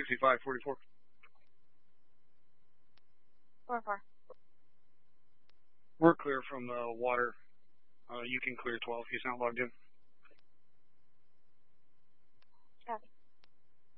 6544. 4-4. We're clear from the water. You can clear 12. He's not logged in. Copy.